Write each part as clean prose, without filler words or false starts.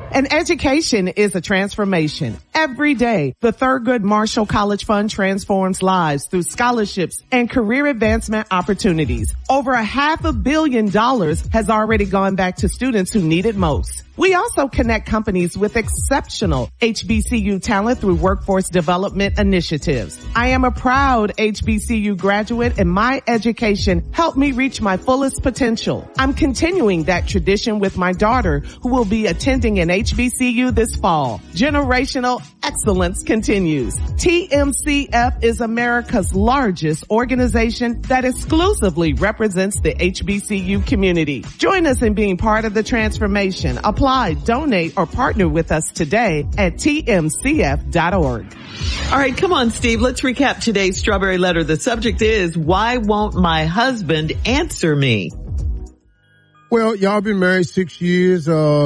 And education is a transformation. Every day, the Thurgood Marshall College Fund transforms lives through scholarships and career advancement opportunities. Over $500 million has already gone back to students who need it most. We also connect companies with exceptional HBCU talent through workforce development initiatives. I am a proud HBCU graduate, and my education helped me reach my fullest potential. I'm continuing that tradition with my daughter, who will be attending an HBCU this fall. Generational excellence continues. TMCF is America's largest organization that exclusively represents the HBCU community. Join us in being part of the transformation. Apply, donate, or partner with us today at tmcf.org. All right, come on, Steve. Let's recap today's Strawberry Letter. The subject is, why won't my husband answer me? Well, y'all been married 6 years.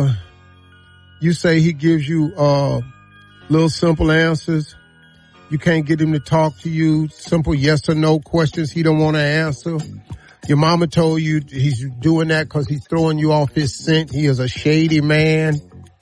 You say he gives you little simple answers. You can't get him to talk to you. Simple yes or no questions he don't want to answer. Your mama told you he's doing that because he's throwing you off his scent. He is a shady man.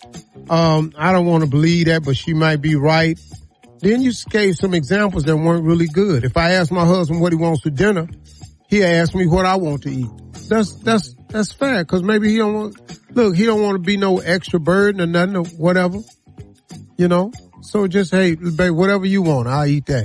I don't want to believe that, but she might be right. Then you gave some examples that weren't really good. If I ask my husband what he wants for dinner, he asked me what I want to eat. That's fair, because maybe he don't want to be no extra burden or nothing or whatever, you know. So just, hey, babe, whatever you want, I'll eat that.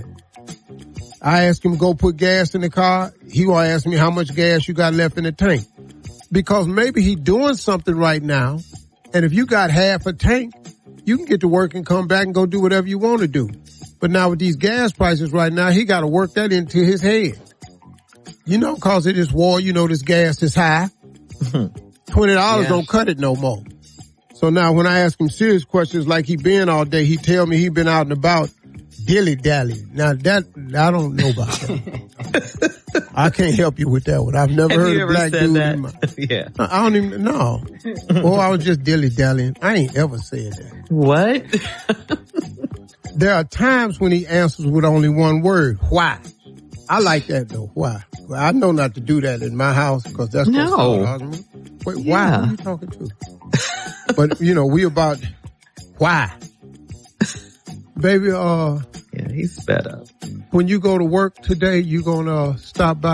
I ask him to go put gas in the car. He will ask me how much gas you got left in the tank, because maybe he doing something right now, and if you got half a tank, you can get to work and come back and go do whatever you want to do. But now with these gas prices right now, he got to work that into his head. You know, cause of this war, you know, this gas is high. $20 don't cut it no more. So now when I ask him serious questions like he been all day, he tell me he been out and about dilly-dally. Now that, I don't know about that. I can't help you with that one. I've never heard a black dude. Yeah. I don't even know. Well, I was just dilly-dallying. I ain't ever said that. What? There are times when he answers with only one word. Why? I like that though. Why? Well, I know not to do that in my house because that's no. Wait, why? Who are you talking to? But you know, we about why? Baby, yeah, he's fed up. When you go to work today, you gonna stop by